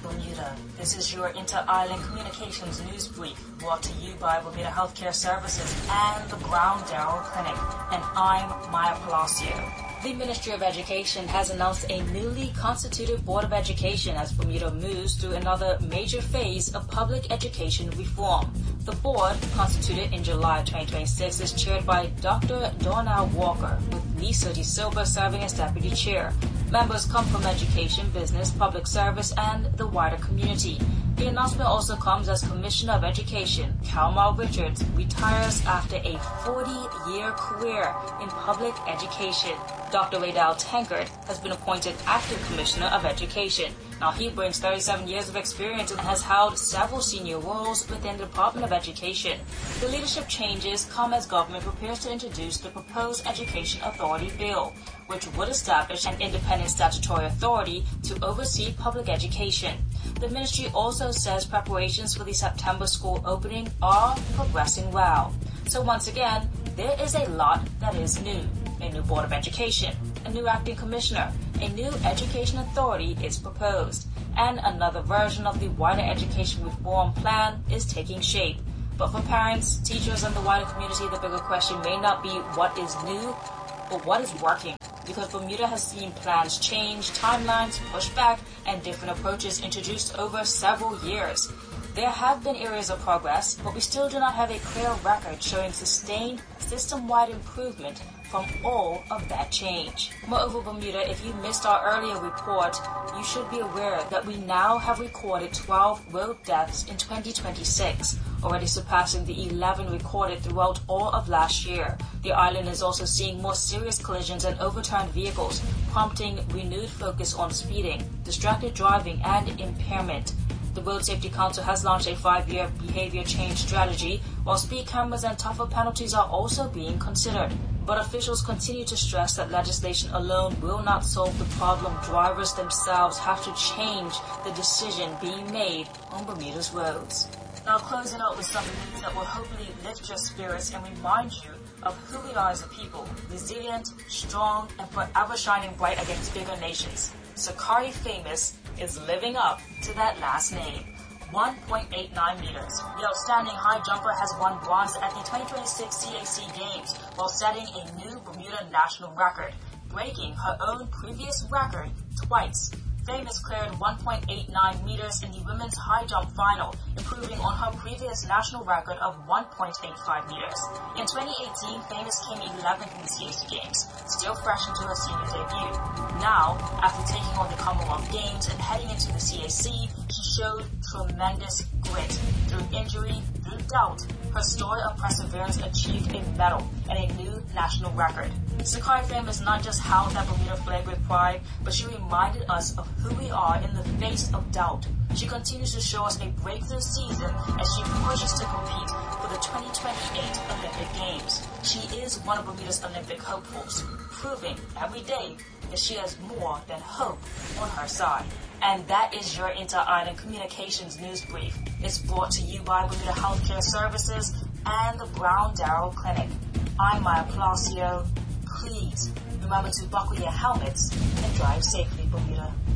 Bermuda. This is your Inter-Island Communications News Brief, brought to you by Bermuda Healthcare Services and the Brown Darrell Clinic, and I'm Maya Palacio. The Ministry of Education has announced a newly constituted Board of Education as Bermuda moves through another major phase of public education reform. The board, constituted in July 2026, is chaired by Dr. Donnell Walker, with Lisa De Silva serving as deputy chair. Members come from education, business, public service, and the wider community. The announcement also comes as Commissioner of Education, Kalmar Richards, retires after a 40-year career in public education. Dr. Raydell Tankard has been appointed Acting Commissioner of Education. Now, he brings 37 years of experience and has held several senior roles within the Department of Education. The leadership changes come as government prepares to introduce the proposed Education Authority Bill, which would establish an independent statutory authority to oversee public education. The ministry also says preparations for the September school opening are progressing well. So once again, there is a lot that is new. A new Board of Education, a new acting commissioner, a new education authority is proposed, and another version of the wider education reform plan is taking shape. But for parents, teachers, and the wider community, the bigger question may not be what is new, but what is working. Because Bermuda has seen plans change, timelines pushed back, and different approaches introduced over several years. There have been areas of progress, but we still do not have a clear record showing sustained system-wide improvement from all of that change. Moreover, Bermuda, if you missed our earlier report, you should be aware that we now have recorded 12 road deaths in 2026, already surpassing the 11 recorded throughout all of last year. The island is also seeing more serious collisions and overturned vehicles, prompting renewed focus on speeding, distracted driving, and impairment. The Road Safety Council has launched a 5-year behavior change strategy, while speed cameras and tougher penalties are also being considered. But officials continue to stress that legislation alone will not solve the problem. Drivers themselves have to change the decision being made on Bermuda's roads. Now, closing out with some news that will hopefully lift your spirits and remind you of who we are as a people: resilient, strong, and forever shining bright against bigger nations. Sakari Famous is living up to that last name. 1.89 meters. The outstanding high jumper has won bronze at the 2026 CAC Games while setting a new Bermuda national record, breaking her own previous record twice. Famous cleared 1.89 meters in the women's high jump final, improving on her previous national record of 1.85 meters. In 2018, Famous came 11th in the CAC Games, still fresh into her senior debut. Now, after taking on the Commonwealth Games and heading into the CAC, she showed tremendous grit. Through injury, through doubt, her story of perseverance achieved a medal and a new national record. Sakari Famous not just held that Bermuda flag with pride, but she reminded us of who we are in the face of doubt. She continues to show us a breakthrough season as she pushes to compete for the 2028 Olympic Games. She is one of Bermuda's Olympic hopefuls, proving every day that she has more than hope on her side. And that is your Inter-Island Communications News Brief. It's brought to you by Bermuda Healthcare Services and the Brown Darrell Clinic. I'm Maya Palacio. Please remember to buckle your helmets and drive safely, Bermuda.